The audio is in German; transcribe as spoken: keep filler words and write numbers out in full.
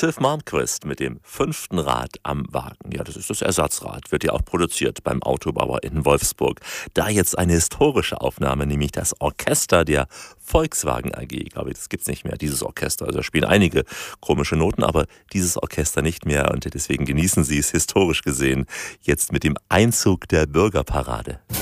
Sif Malmquist mit dem fünften Rad am Wagen. Ja, das ist das Ersatzrad, wird ja auch produziert beim Autobauer in Wolfsburg. Da jetzt eine historische Aufnahme, nämlich das Orchester der Volkswagen A G. Ich glaube, das gibt's nicht mehr, dieses Orchester. Also da spielen einige komische Noten, aber dieses Orchester nicht mehr. Und deswegen genießen Sie es historisch gesehen jetzt mit dem Einzug der Bürgerparade.